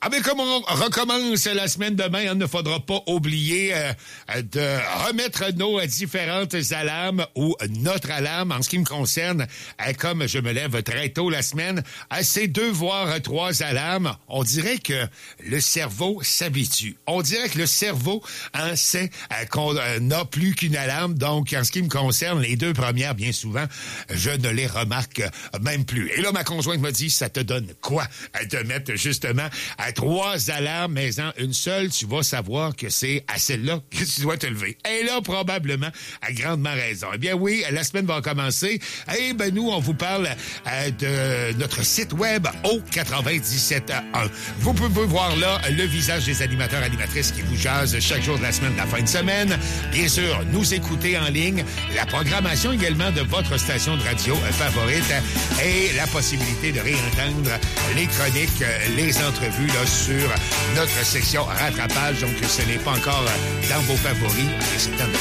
Ah, mais comme on recommence la semaine demain, il ne faudra pas oublier de remettre nos différentes alarmes ou notre alarme en ce qui me concerne. Comme je me lève très tôt la semaine, c'est 2 voire 3 alarmes. On dirait que le cerveau s'habitue. On dirait que le cerveau sait qu'on n'a plus qu'une alarme. Donc, en ce qui me concerne, les 2 premières, bien souvent, je ne les remarque même plus. Et là, ma conjointe me dit, ça te donne quoi de mettre justement 3 alarmes, mais en une seule, tu vas savoir que c'est à celle-là que tu dois te lever. Et là, probablement, a grandement raison. Eh bien oui, la semaine va commencer. Et ben nous, on vous parle de notre site web au 97.1. Vous pouvez voir là le visage des animateurs, animatrices qui vous jasent chaque jour de la semaine, de la fin de semaine. Bien sûr, nous écouter en ligne, la programmation également de votre station de radio favorite et la possibilité de réentendre les chroniques, les entrevues là, sur notre section rattrapage. Donc, ce n'est pas encore dans vos favoris. C'est temps de